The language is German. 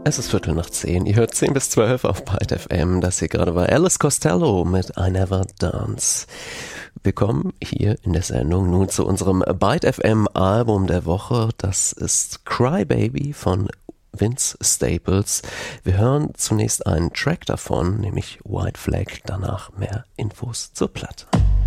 Es ist 10:15. Ihr hört 10 bis 12 auf Byte FM. Das hier gerade war Alice Costello mit I Never Dance. Wir kommen hier in der Sendung nun zu unserem Byte FM Album der Woche. Das ist Cry Baby von Vince Staples. Wir hören zunächst einen Track davon, nämlich White Flag. Danach mehr Infos zur Platte.